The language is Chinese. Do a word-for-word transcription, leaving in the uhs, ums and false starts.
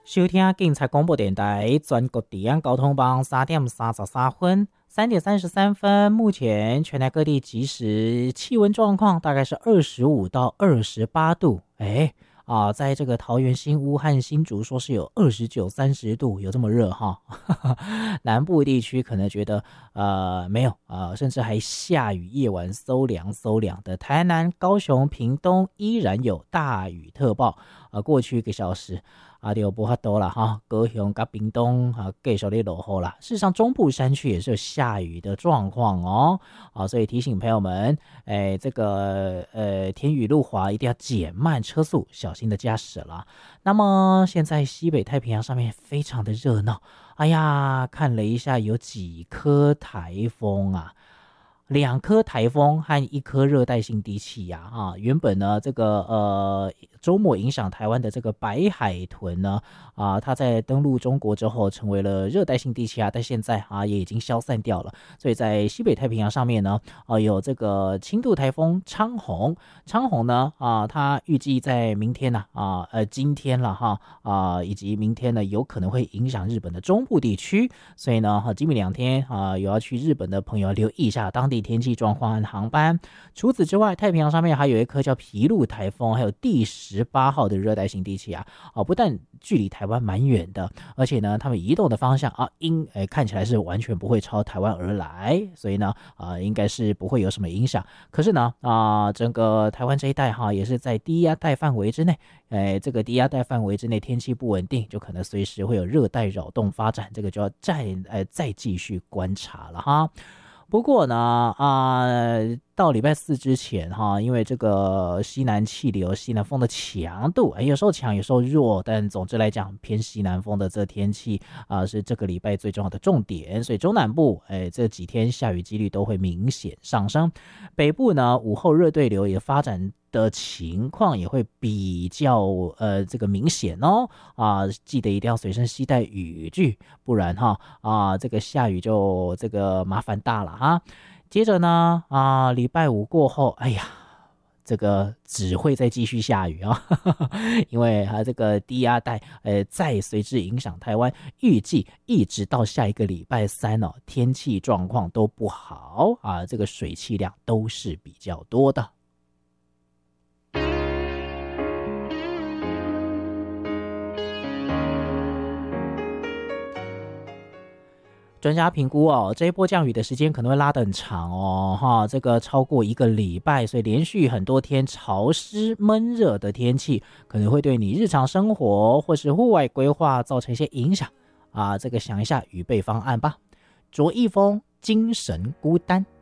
收听警察广播电台全国治安交通网三点三十三分，三点三十三分。目前全台各地即时气温状况大概是二十五到二十八度。哎啊，在这个桃园新屋和新竹说是有二十九、三十度，有这么热哈？南部地区可能觉得呃没有啊、呃，甚至还下雨，夜晚搜凉搜凉的。台南、高雄、屏东依然有大雨特报。呃，过去一个小时。啊，就不法多了哈，高雄跟屏东啊，继续的落后啦。事实上，中部山区也是有下雨的状况哦。啊，所以提醒朋友们，哎，这个呃天雨路滑，一定要减慢车速，小心的驾驶了。那么现在西北太平洋上面非常的热闹，哎呀，看了一下有几颗台风啊。两颗台风和一颗热带性低气压啊，原本呢，这个呃周末影响台湾的这个白海豚呢，啊，它在登陆中国之后成为了热带性低气压，但现在啊也已经消散掉了。所以在西北太平洋上面呢，啊有这个轻度台风昌洪，昌洪呢啊，它预计在明天呢啊呃今天了哈啊以及明天呢有可能会影响日本的中部地区，所以呢，哈，今明两天啊有要去日本的朋友留意一下当地天气状况和航班。除此之外，太平洋上面还有一颗叫皮陆台风，还有第十八号的热带性低气压啊，不但距离台湾蛮远的，而且呢，他们移动的方向啊，应诶看起来是完全不会朝台湾而来，所以呢，啊，应该是不会有什么影响。可是呢，啊，整个台湾这一带哈，也是在低压带范围之内，诶，这个低压带范围之内天气不稳定，就可能随时会有热带扰动发展，这个就要再呃再继续观察了哈。不过呢，啊、呃，到礼拜四之前哈，因为这个西南气流、西南风的强度，哎，有时候强，有时候弱，但总之来讲，偏西南风的这天气啊、呃，是这个礼拜最重要的重点。所以中南部，哎，这几天下雨几率都会明显上升。北部呢，午后热对流也发展的情况也会比较呃这个明显哦啊，记得一定要随身携带雨具，不然哈啊这个下雨就这个麻烦大了哈。接着呢啊礼拜五过后，哎呀。这个只会再继续下雨啊，因为它这个低压带呃再随之影响台湾，预计一直到下一个礼拜三哦，天气状况都不好啊，这个水汽量都是比较多的。专家评估哦，这一波降雨的时间可能会拉得很长哦，哈，这个超过一个礼拜，所以连续很多天潮湿闷热的天气，可能会对你日常生活或是户外规划造成一些影响啊。这个想一下预备方案吧。卓一峰，精神孤单。